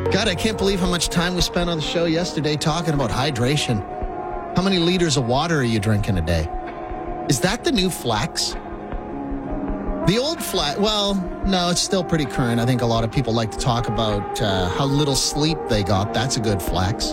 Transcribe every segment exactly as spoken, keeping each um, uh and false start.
God, I can't believe how much time we spent on the show yesterday talking about hydration. How many liters of water are you drinking a day? Is that the new flex? The old flex, well, no, it's still pretty current. I think a lot of people like to talk about uh, how little sleep they got. That's a good flex.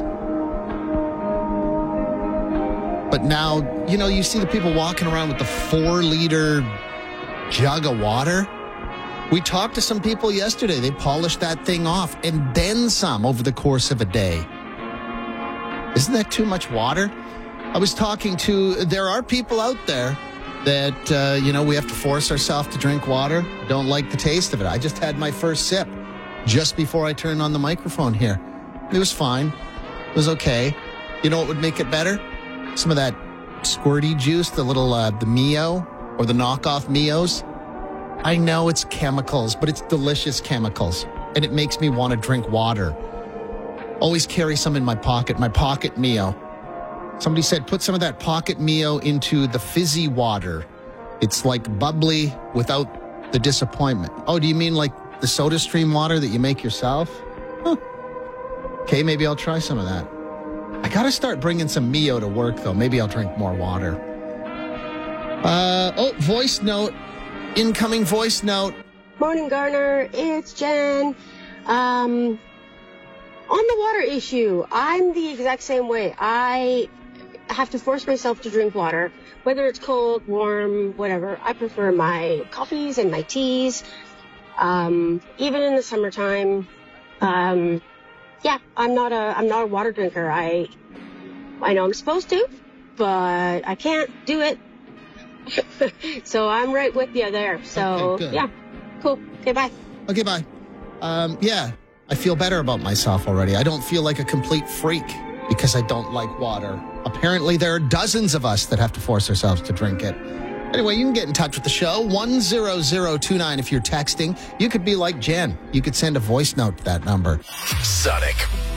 But now, you know, you see the people walking around with the four-liter jug of water. We talked to some people yesterday. They polished that thing off and then some over the course of a day. Isn't that too much water? I was talking to, there are people out there that, uh, you know, we have to force ourselves to drink water. Don't like the taste of it. I just had my first sip just before I turned on the microphone here. It was fine. It was okay. You know what would make it better? Some of that squirty juice, the little, uh, the Mio or the knockoff Mios. I know it's chemicals, but it's delicious chemicals. And it makes me want to drink water. Always carry some in my pocket, my pocket Mio. Somebody said, put some of that pocket Mio into the fizzy water. It's like bubbly without the disappointment. Oh, do you mean like the Soda Stream water that you make yourself? Huh. Okay, maybe I'll try some of that. I got to start bringing some Mio to work, though. Maybe I'll drink more water. Uh, oh, voice note. Incoming voice note. Morning, Garner. It's Jen. Um, on the water issue, I'm the exact same way. I have to force myself to drink water, whether it's cold, warm, whatever. I prefer my coffees and my teas. Um, even in the summertime. Um, yeah, I'm not a I'm not a water drinker. I I know I'm supposed to, but I can't do it. So I'm right with you there. So, okay, yeah, cool. Okay, bye. Okay, bye. Um, yeah, I feel better about myself already. I don't feel like a complete freak because I don't like water. Apparently, there are dozens of us that have to force ourselves to drink it. Anyway, you can get in touch with the show, one zero zero two nine if you're texting. You could be like Jen. You could send a voice note to that number. Sonic